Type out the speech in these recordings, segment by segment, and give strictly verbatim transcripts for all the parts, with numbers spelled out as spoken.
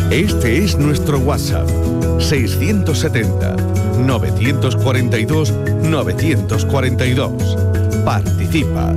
Este es nuestro WhatsApp, seiscientos setenta, novecientos cuarenta y dos, novecientos cuarenta y dos. Participa.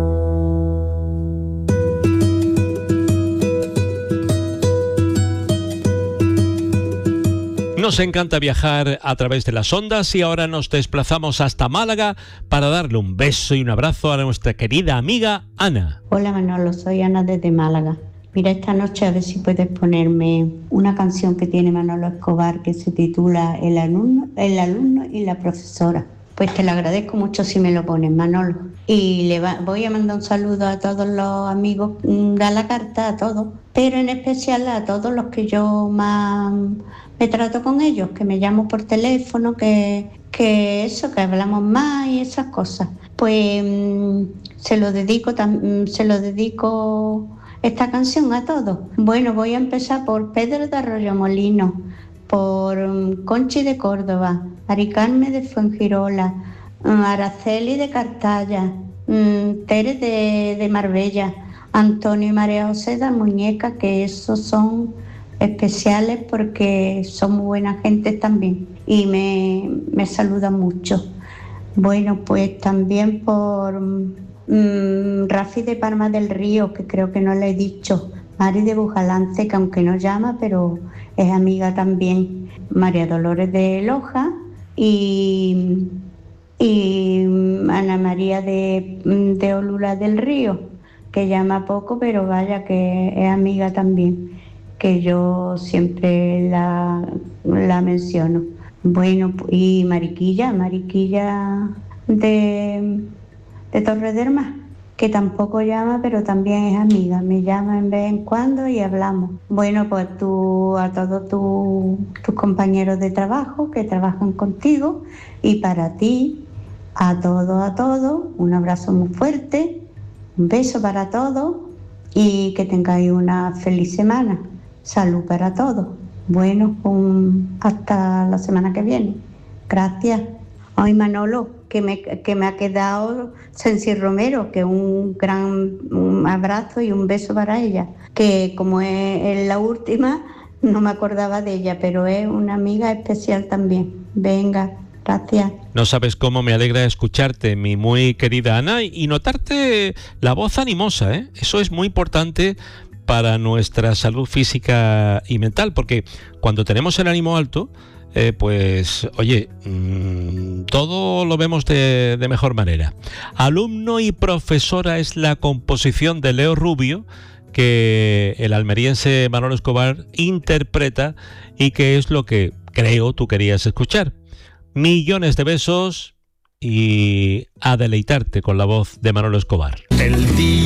Nos encanta viajar a través de las ondas y ahora nos desplazamos hasta Málaga para darle un beso y un abrazo a nuestra querida amiga Ana. Hola Manolo, soy Ana desde Málaga. Mira, esta noche a ver si puedes ponerme una canción que tiene Manolo Escobar que se titula El alumno, el alumno y la profesora. Pues te lo agradezco mucho si me lo pones, Manolo. Y le va, voy a mandar un saludo a todos los amigos de la carta, a todos, pero en especial a todos los que yo más me trato con ellos, que me llamo por teléfono, que, que eso, que hablamos más y esas cosas. Pues mmm, se lo dedico, tam, se lo dedico esta canción a todos. Bueno, voy a empezar por Pedro de Arroyomolinos, por um, Conchi de Córdoba, Aricarme de Fuengirola, um, Araceli de Cartaya, um, Tere de, de Marbella, Antonio y María José de Muñeca, que esos son especiales porque son muy buena gente también y me, me saludan mucho. Bueno, pues también por um, Rafi de Palma del Río, que creo que no le he dicho, Mari de Bujalance, que aunque no llama, pero es amiga también, María Dolores de Loja y, y Ana María de, de Olula del Río, que llama poco, pero vaya que es amiga también, que yo siempre la, la menciono. Bueno, y Mariquilla, Mariquilla de, de Torre del Mar, que tampoco llama, pero también es amiga, me llama en vez en cuando y hablamos. Bueno, pues tú, a todos tu, tus compañeros de trabajo que trabajan contigo, y para ti, a todos, a todos, un abrazo muy fuerte, un beso para todos y que tengáis una feliz semana. Salud para todos. Bueno, un, hasta la semana que viene. Gracias. Ay, Manolo, que me, que me ha quedado Sensi Romero, que un gran un abrazo y un beso para ella, que como es, es la última, no me acordaba de ella, pero es una amiga especial también. Venga, gracias. No sabes cómo me alegra escucharte, mi muy querida Ana, y notarte la voz animosa, ¿eh? Eso es muy importante para nuestra salud física y mental, porque cuando tenemos el ánimo alto, eh, pues, oye, mmm, todo lo vemos de, de mejor manera. Alumno y profesora es la composición de Leo Rubio, que el almeriense Manolo Escobar interpreta y que es lo que creo tú querías escuchar. Millones de besos y a deleitarte con la voz de Manolo Escobar. El día